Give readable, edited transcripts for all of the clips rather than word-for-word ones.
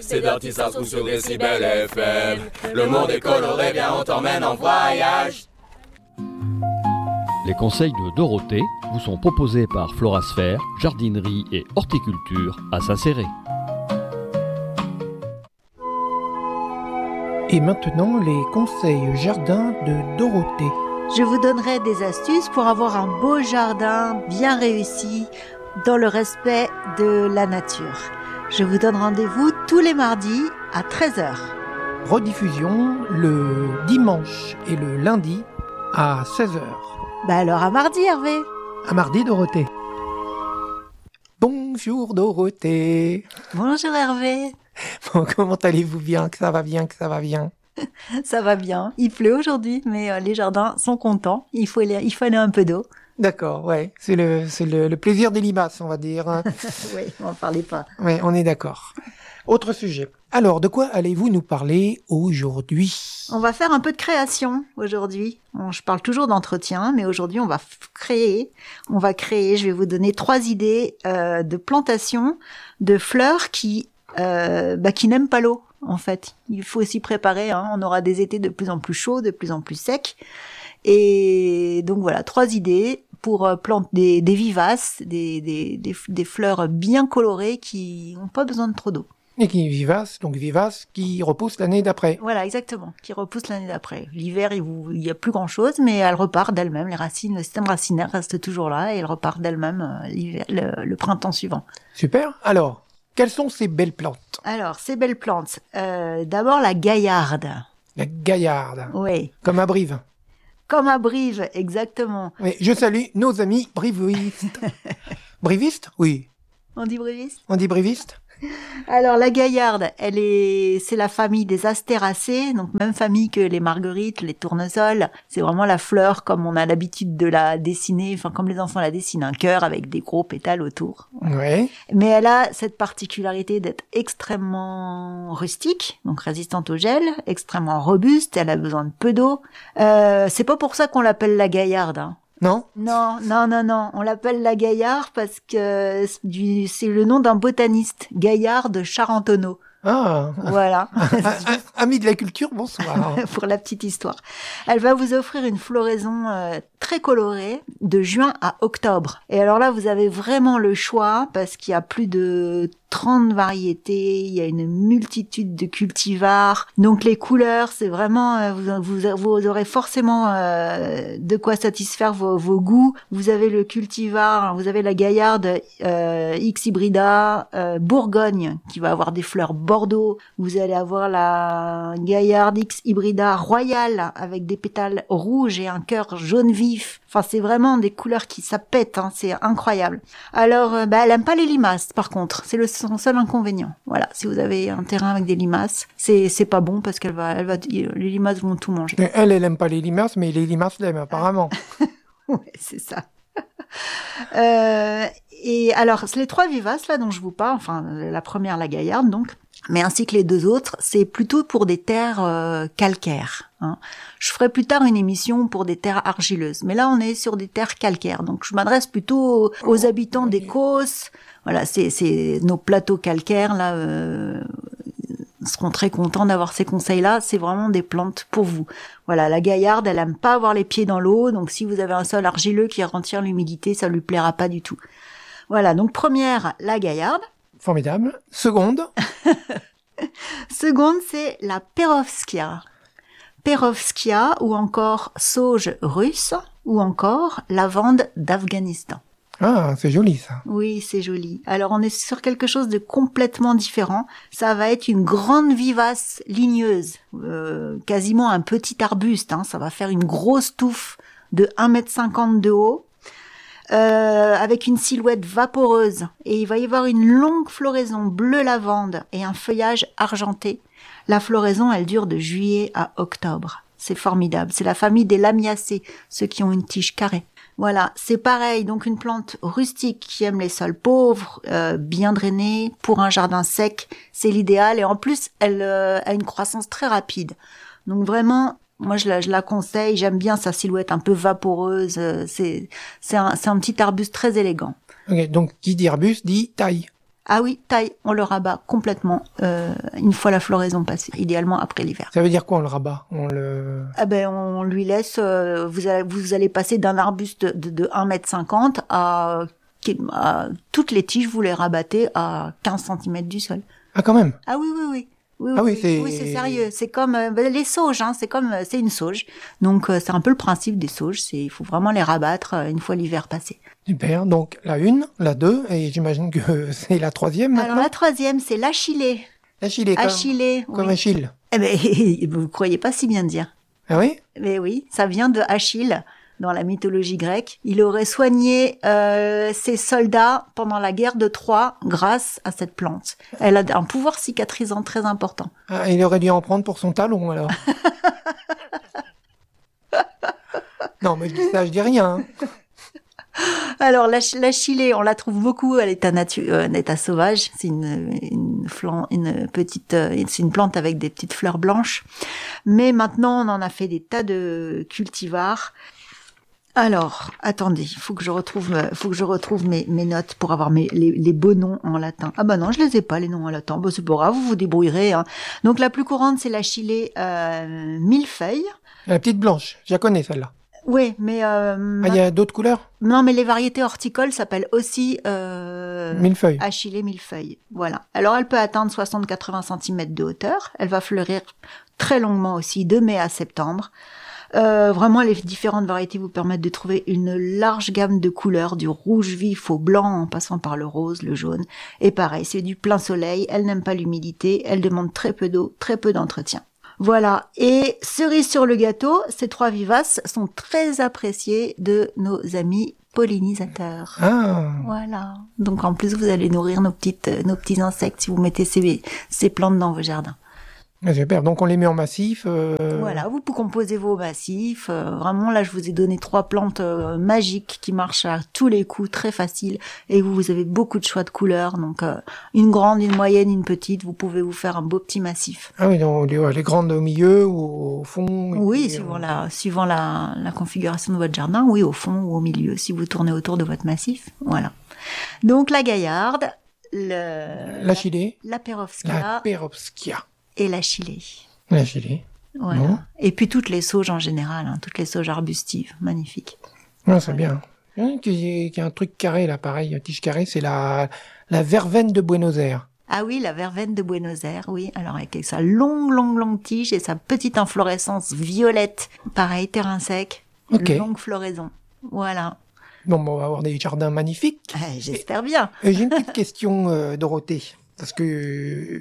C'est Dirty South sur Décibel FM. Le monde est coloré, viens on t'emmène en voyage. Les conseils de Dorothée vous sont proposés par Florasphère, jardinerie et horticulture à Saint-Céré. Et maintenant, les conseils jardin de Dorothée. Je vous donnerai des astuces pour avoir un beau jardin bien réussi dans le respect de la nature. Je vous donne rendez-vous tous les mardis à 13h. Rediffusion le dimanche et le lundi à 16h. Bah alors à mardi Hervé. À mardi Dorothée. Bonjour Dorothée. Bonjour Hervé. Bon, comment allez-vous bien? Que ça va bien, que ça va bien. Ça va bien. Il pleut aujourd'hui, mais les jardins sont contents. Il faut aller un peu d'eau. D'accord, ouais. C'est le plaisir des limaces, on va dire. Oui, on n'en parlait pas. Oui, on est d'accord. Autre sujet. Alors, de quoi allez-vous nous parler aujourd'hui? On va faire un peu de création aujourd'hui. Je parle toujours d'entretien, mais aujourd'hui, on va créer. Je vais vous donner 3 idées de plantation de fleurs qui n'aiment pas l'eau, en fait. Il faut s'y préparer, hein. On aura des étés de plus en plus chauds, de plus en plus secs. Et donc voilà, 3 idées pour planter des vivaces, des fleurs bien colorées qui n'ont pas besoin de trop d'eau. Et qui vivaces, qui repoussent l'année d'après. Voilà, exactement, qui repoussent l'année d'après. L'hiver, il y a plus grand-chose, mais elles repartent d'elles-mêmes. Les racines, le système racinaire reste toujours là et elles repartent d'elles-mêmes le printemps suivant. Super. Alors, quelles sont ces belles plantes? Alors, ces belles plantes. D'abord, la gaillarde. La gaillarde. Oui. Comme à Brive. Comme à Brive, exactement. Oui, je salue nos amis brivistes. Brivistes? Oui. On dit briviste? On dit briviste? Alors la gaillarde, c'est la famille des astéracées, donc même famille que les marguerites, les tournesols. C'est vraiment la fleur comme on a l'habitude de la dessiner, enfin comme les enfants la dessinent, un cœur avec des gros pétales autour. Ouais. Mais elle a cette particularité d'être extrêmement rustique, donc résistante au gel, extrêmement robuste. Elle a besoin de peu d'eau. C'est pas pour ça qu'on l'appelle la gaillarde, hein. Non? Non. On l'appelle la Gaillarde parce que c'est le nom d'un botaniste, Gaillard de Charentonneau. Ah. Voilà. Amis de la culture, bonsoir. Pour la petite histoire. Elle va vous offrir une floraison très colorée de juin à octobre. Et alors là, vous avez vraiment le choix parce qu'il y a plus de 30 variétés, il y a une multitude de cultivars. Donc les couleurs, c'est vraiment, vous aurez forcément de quoi satisfaire vos goûts. Vous avez le cultivar, vous avez la Gaillarde X hybrida Bourgogne qui va avoir des fleurs Bordeaux. Vous allez avoir la Gaillarde X hybrida Royale avec des pétales rouges et un cœur jaune vif. Enfin, c'est vraiment des couleurs ça pète, hein, c'est incroyable. Alors, elle aime pas les limaces, par contre. C'est son seul inconvénient. Voilà, si vous avez un terrain avec des limaces, c'est pas bon parce les limaces vont tout manger. Elle aime pas les limaces, mais les limaces l'aiment, apparemment. Ouais, c'est ça. Et alors, les 3 vivaces, là, dont je vous parle, enfin, la première, la gaillarde, donc, mais ainsi que les 2 autres, c'est plutôt pour des terres calcaires, hein. Je ferai plus tard une émission pour des terres argileuses, mais là, on est sur des terres calcaires, donc je m'adresse plutôt aux habitants des Causses. Voilà, c'est nos plateaux calcaires, là, seront très contents d'avoir ces conseils-là. C'est vraiment des plantes pour vous. Voilà, la gaillarde, elle aime pas avoir les pieds dans l'eau, donc si vous avez un sol argileux qui retient l'humidité, ça lui plaira pas du tout. Voilà, donc première, la gaillarde. Formidable. Seconde. Seconde, c'est la perovskia. Perovskia ou encore sauge russe ou encore lavande d'Afghanistan. Ah, c'est joli ça. Oui, c'est joli. Alors on est sur quelque chose de complètement différent. Ça va être une grande vivace ligneuse, quasiment un petit arbuste, hein. Ça va faire une grosse touffe de 1,50 m de haut. Avec une silhouette vaporeuse, et il va y avoir une longue floraison bleu lavande et un feuillage argenté. La floraison, elle dure de juillet à octobre. C'est formidable. C'est la famille des lamiacées, ceux qui ont une tige carrée. Voilà, c'est pareil, donc une plante rustique qui aime les sols pauvres, bien drainés, pour un jardin sec, c'est l'idéal, et en plus, elle a une croissance très rapide. Donc vraiment, moi je la conseille, j'aime bien sa silhouette un peu vaporeuse, c'est un petit arbuste très élégant. Ok, donc qui dit arbuste dit taille. Ah oui, taille, on le rabat complètement une fois la floraison passée, idéalement après l'hiver. Ça veut dire quoi, on le rabat? On lui laisse, vous allez passer d'un arbuste de 1,50 m à toutes les tiges, vous les rabattez à 15 cm du sol. Ah, quand même. Ah oui, oui, oui. Oui, c'est sérieux. C'est comme les sauges, hein, c'est une sauge. Donc c'est un peu le principe des sauges, il faut vraiment les rabattre une fois l'hiver passé. Super, donc la 1, la 2, et j'imagine que c'est la 3e maintenant. Alors la 3e, c'est l'Achillée. L'Achillée, comme oui. Achille. Eh ben, vous croyez pas si bien dire. Ah oui? Mais oui, ça vient de Achille, dans la mythologie grecque. Il aurait soigné ses soldats pendant la guerre de Troie grâce à cette plante. Elle a un pouvoir cicatrisant très important. Ah, il aurait dû en prendre pour son talon, alors. Non, mais je dis ça, je dis rien. Hein. Alors l'Achillée, on la trouve beaucoup à l'état sauvage. C'est une plante avec des petites fleurs blanches. Mais maintenant, on en a fait des tas de cultivars. Alors, attendez, il faut que je retrouve mes notes pour avoir les beaux noms en latin. Ah bah non, je les ai pas les noms en latin. Bah c'est pas grave, vous vous débrouillerez. Hein. Donc la plus courante, c'est l'Achillée millefeuille. La petite blanche, je la connais celle-là. Oui, mais il y a d'autres couleurs? Non, mais les variétés horticoles s'appellent aussi millefeuille. Achillée millefeuille. Voilà. Alors elle peut atteindre 60-80 cm de hauteur. Elle va fleurir très longuement aussi, de mai à septembre. Vraiment, les différentes variétés vous permettent de trouver une large gamme de couleurs, du rouge vif au blanc en passant par le rose, le jaune. Et pareil, c'est du plein soleil, elle n'aime pas l'humidité, elle demande très peu d'eau, très peu d'entretien. Voilà. Et cerise sur le gâteau, ces 3 vivaces sont très appréciées de nos amis pollinisateurs. Ah. Voilà. Donc en plus, vous allez nourrir nos petits insectes si vous mettez ces plantes dans vos jardins. Super, donc on les met en massif. Voilà, vous pouvez composer vos massifs. Vraiment, là, je vous ai donné 3 plantes magiques qui marchent à tous les coups, très faciles. Et vous avez beaucoup de choix de couleurs. Donc, une grande, une moyenne, une petite. Vous pouvez vous faire un beau petit massif. Ah oui, donc les grandes au milieu ou au fond? Oui, suivant la configuration de votre jardin. Oui, au fond ou au milieu, si vous tournez autour de votre massif. Voilà. Donc, la gaillarde, l'Achillée, la perovskia. Et l'Achillée. L'Achillée. Voilà. Bon. Et puis toutes les sauges en général, hein, toutes les sauges arbustives, magnifiques. Ouais, c'est bien. Il y a un truc carré là, pareil, tige carrée, c'est la verveine de Buenos Aires. Ah oui, la verveine de Buenos Aires, oui. Alors avec sa longue tige et sa petite inflorescence violette, pareil, terrain sec, longue floraison. Voilà. Bon, on va avoir des jardins magnifiques. J'espère bien. J'ai une petite question, Dorothée, parce que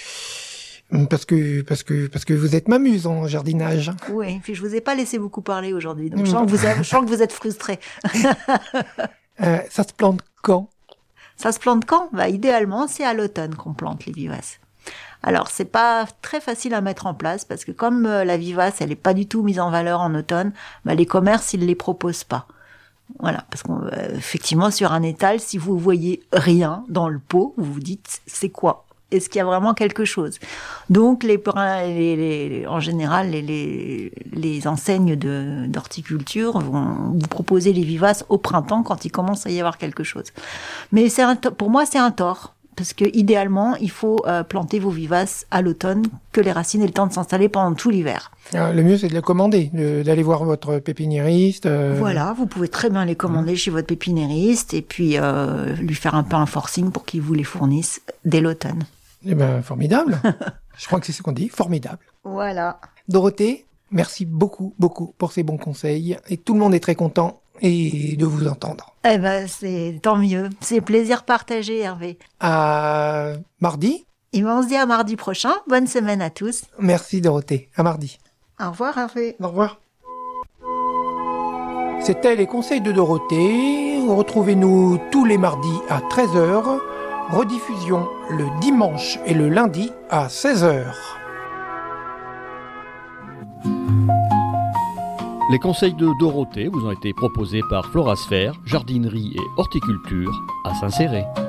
vous êtes m'amuse en jardinage. Oui, puis je vous ai pas laissé beaucoup parler aujourd'hui, donc je sens que vous êtes frustrés. Ça se plante quand? Ça se plante quand? Idéalement, c'est à l'automne qu'on plante les vivaces. Alors, c'est pas très facile à mettre en place parce que comme la vivace, elle est pas du tout mise en valeur en automne, les commerces, ils les proposent pas. Voilà, parce qu'effectivement, sur un étal, si vous voyez rien dans le pot, vous vous dites, c'est quoi? Est-ce qu'il y a vraiment quelque chose? Donc, en général, les enseignes d'horticulture vont vous proposer les vivaces au printemps quand il commence à y avoir quelque chose. Mais pour moi, c'est un tort. Parce que idéalement, il faut planter vos vivaces à l'automne, que les racines aient le temps de s'installer pendant tout l'hiver. Le mieux, c'est de les commander, d'aller voir votre pépiniériste. Voilà, vous pouvez très bien les commander chez votre pépiniériste et puis lui faire un peu un forcing pour qu'il vous les fournisse dès l'automne. Eh ben, formidable. Je crois que c'est ce qu'on dit, formidable. Voilà. Dorothée, merci beaucoup pour ces bons conseils. Et tout le monde est très content de vous entendre. Eh ben, c'est tant mieux. C'est plaisir partagé, Hervé. À mardi. Et on se dit à mardi prochain. Bonne semaine à tous. Merci, Dorothée. À mardi. Au revoir, Hervé. Au revoir. C'était les conseils de Dorothée. Retrouvez-nous tous les mardis à 13h. Rediffusion le dimanche et le lundi à 16h. Les conseils de Dorothée vous ont été proposés par Florasphère, jardinerie et horticulture à Saint-Céré.